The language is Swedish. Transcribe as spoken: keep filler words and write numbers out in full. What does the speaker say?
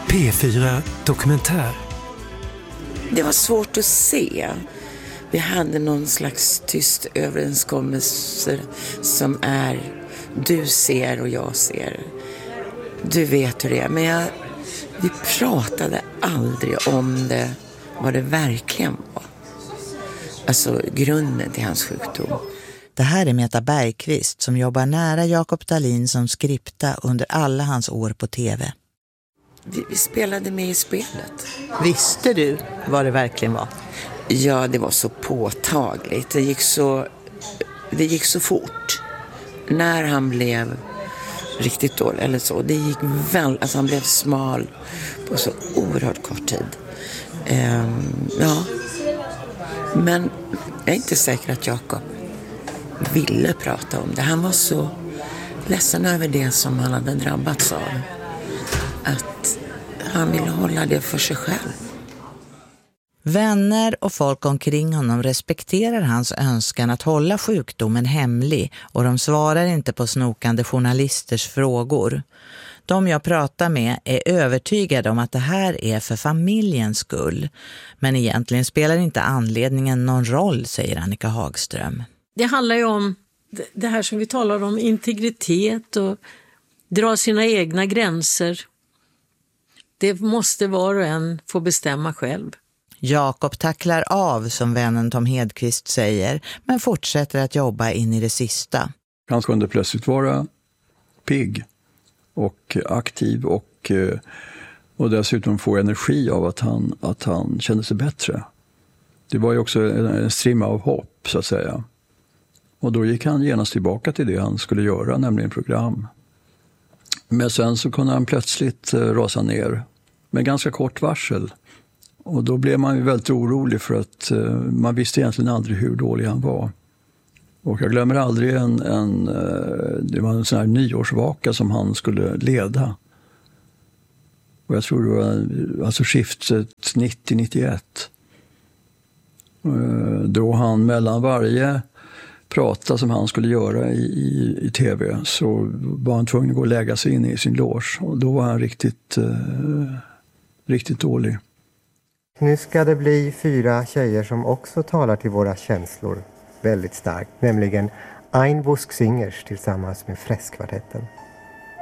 P fyra Dokumentär. Det var svårt att se. Vi hade någon slags tyst överenskommelse som är du ser och jag ser. Du vet hur det är. Men jag, vi pratade aldrig om det, vad det verkligen var. Alltså grunden till hans sjukdom. Det här är Meta Bergqvist som jobbar nära Jakob Dahlin som skripta under alla hans år på tv. Vi, vi spelade med i spelet. Visste du vad det verkligen var? Ja, det var så påtagligt. Det gick så, det gick så fort. När han blev riktigt dålig eller så. Det gick väl, alltså han blev smal på så oerhört kort tid. Um, ja. Men jag är inte säker att Jakob ville prata om det. Han var så ledsen över det som han hade drabbats av. Att han ville hålla det för sig själv. Vänner och folk omkring honom respekterar hans önskan att hålla sjukdomen hemlig och de svarar inte på snokande journalisters frågor. De jag pratar med är övertygade om att det här är för familjens skull. Men egentligen spelar inte anledningen någon roll, säger Annika Hagström. Det handlar ju om det här som vi talar om, integritet och dra sina egna gränser. Det måste var och en få bestämma själv. Jakob tacklar av, som vännen Tom Hedqvist säger, men fortsätter att jobba in i det sista. Han kunde plötsligt vara pigg och aktiv och, och dessutom få energi av att han, att han kände sig bättre. Det var ju också en, en strimma av hopp, så att säga. Och då gick han genast tillbaka till det han skulle göra, nämligen program. Men sen så kunde han plötsligt rasa ner med ganska kort varsel. Och då blev man ju väldigt orolig för att uh, man visste egentligen aldrig hur dålig han var. Och jag glömmer aldrig en, en, uh, det var en sån här nyårsvaka som han skulle leda. Och jag tror det var alltså skiftet nittio nittioett. Uh, då han mellan varje prata som han skulle göra i, i, i tv så var han tvungen att gå och lägga sig in i sin loge. Och då var han riktigt, uh, riktigt dålig. Nu ska det bli fyra tjejer som också talar till våra känslor väldigt starkt. Nämligen Ain Busk Singers tillsammans med Fresskvartetten.